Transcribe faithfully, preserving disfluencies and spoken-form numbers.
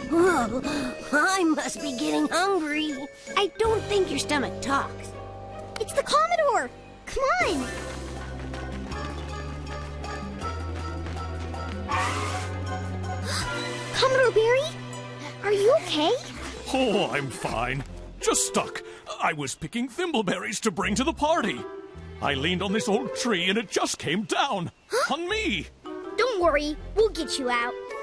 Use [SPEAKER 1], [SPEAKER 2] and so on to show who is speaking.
[SPEAKER 1] Oh, I must be getting hungry. I don't think your stomach talks.
[SPEAKER 2] It's the Commodore! Come on! Commodore Barry? Are you okay?
[SPEAKER 3] Oh, I'm fine. Just stuck. I was picking thimbleberries to bring to the party. I leaned on this old tree and it just came down. On me.
[SPEAKER 2] Don't worry, we'll get you out.